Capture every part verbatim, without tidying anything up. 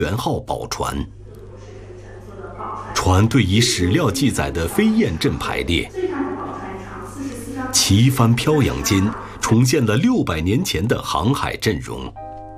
元号宝船。船队以史料记载的飞燕阵排列，旗帆飘扬间重现了六百年前的航海阵容。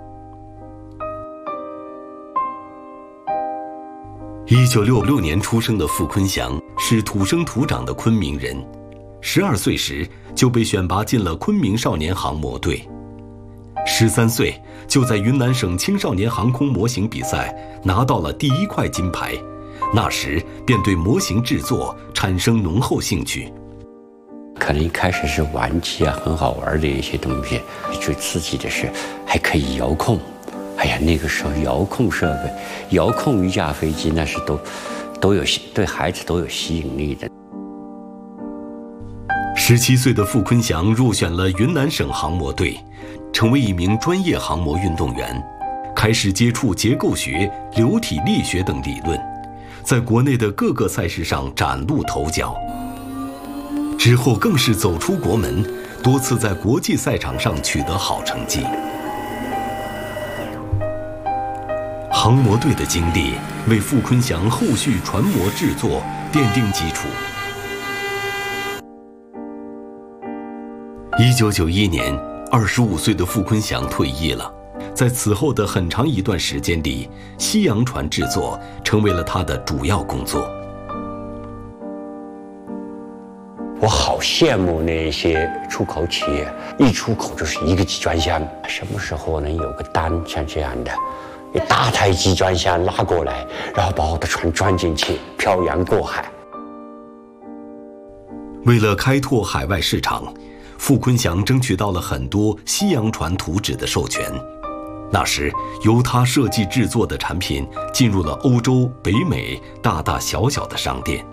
一九六六年出生的傅昆祥是土生土长的昆明人，十二岁时就被选拔进了昆明少年航模队，十三岁就在云南省青少年航空模型比赛拿到了第一块金牌，那时便对模型制作产生浓厚兴趣。 可能一开始是玩具啊，很好玩的一些东西，最刺激的是还可以遥控。哎呀，那个时候遥控设备、遥控一架飞机，那是都都有对孩子都有吸引力的。 十七岁的傅昆祥入选了云南省航模队，成为一名专业航模运动员，开始接触结构学、流体力学等理论，在国内的各个赛事上崭露头角。之后更是走出国门，多次在国际赛场上取得好成绩。航模队的经历为傅昆祥后续船模制作奠定基础。一九九一年，二十五岁的傅昆祥退役了。在此后的很长一段时间里，西洋船制作成为了他的主要工作。 我好羡慕那些出口企业，一出口就是一个机专箱，什么时候能有个单像这样的？一大台机专箱拉过来，然后把我的船装进去，漂洋过海。 为了开拓海外市场，傅昆祥争取到了很多西洋船图纸的授权。那时，由他设计制作的产品进入了欧洲、北美大大小小的商店。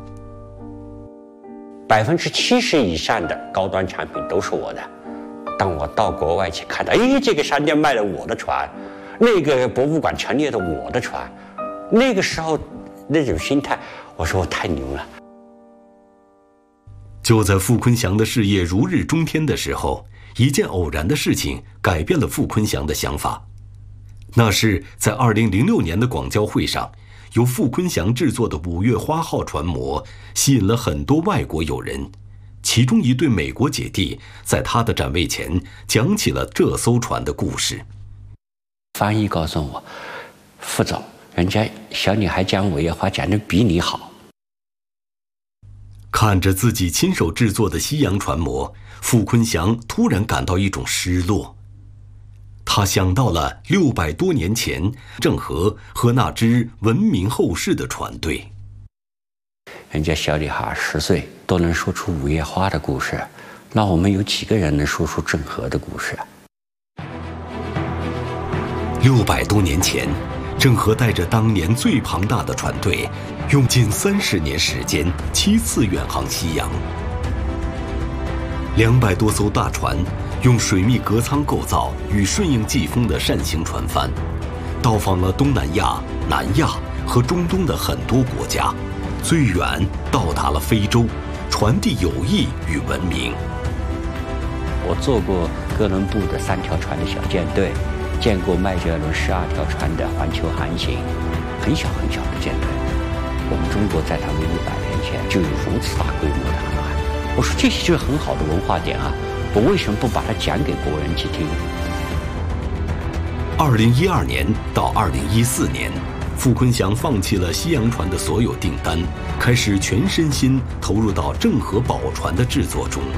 百分之七十以上的高端产品都是我的。当我到国外去看到，哎，这个商店卖了我的船。那个博物馆陈列的我的船，那个时候那种心态，我说我太牛了。 就在傅昆祥的事业如日中天的时候，一件偶然的事情改变了傅昆祥的想法。那是在二零零六年的广交会上，由傅昆祥制作的五月花号船模吸引了很多外国友人，其中一对美国姐弟在他的展位前讲起了这艘船的故事。 翻译告诉我，傅总，人家小女孩讲五月花讲得比你好。 看着自己亲手制作的西洋船模，傅昆祥突然感到一种失落。他想到了六百多年前郑和和那支闻名后世的船队。 人家小女孩十岁都能说出五月花的故事，那我们有几个人能说出郑和的故事？ 六百多年前，郑和带着当年最庞大的船队，用近三十年时间七次远航西洋。两百多艘大船，用水密隔舱构造与顺应季风的扇形船帆，到访了东南亚、南亚和中东的很多国家，最远到达了非洲，传递友谊与文明。 我做过哥伦布的三条船的小舰队。见过麦哲伦十二条船的环球航行，很小很小的舰队。我们中国在他们一百年前就有如此大规模的航海。我说这些就是很好的文化点啊，我为什么不把它讲给国人去听？ 二零一二年到二零一四年，傅昆祥放弃了西洋船的所有订单，开始全身心投入到郑和宝船的制作中。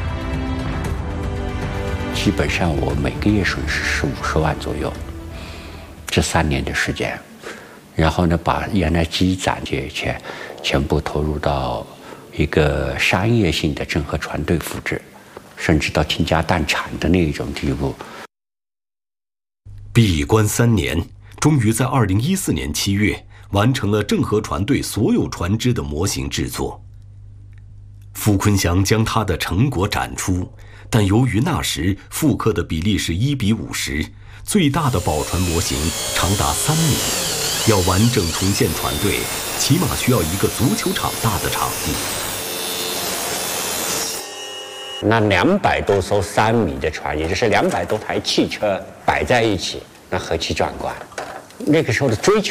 基本上我每个月损失是五十万左右，这三年的时间，然后呢，把原来积攒这些钱全部投入到一个商业性的郑和船队复制，甚至到倾家荡产的那种地步。 闭关三年，终于在二零一四年七月完成了郑和船队所有船只的模型制作。傅昆祥将他的成果展出。但由于那时复刻的比例是一比五十，最大的宝船模型长达三米，要完整重现船队，起码需要一个足球场大的场地。 那两百多艘三米的船，也就是两百多台汽车摆在一起，那何其壮观！那个时候的追求